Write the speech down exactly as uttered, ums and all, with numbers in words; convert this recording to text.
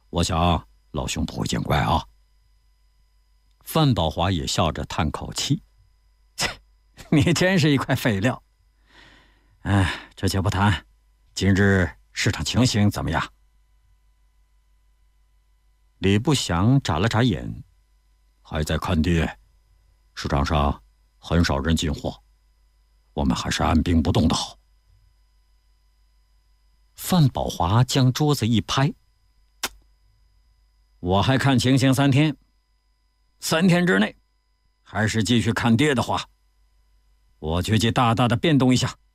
我想老兄不会见怪啊。范宝华也笑着叹口气：“你真是一块废料。哎，这且不谈，今日市场情形怎么样？”李不祥眨了眨眼：“还在看跌，市场上很少人进货，我们还是按兵不动的好。”范宝华将桌子一拍：“我还看情形三天，三天之内，还是继续看跌的话，我决计大大的变动一下，